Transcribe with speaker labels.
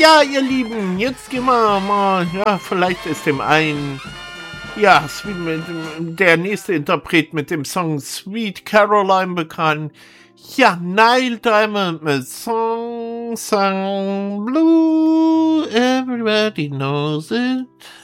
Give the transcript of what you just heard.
Speaker 1: Ja, ihr Lieben, jetzt gehen wir mal, ja, vielleicht ist dem einen, ja, der nächste Interpret mit dem Song Sweet Caroline bekannt. Ja, Nile Diamond mit Song Blue, everybody knows it.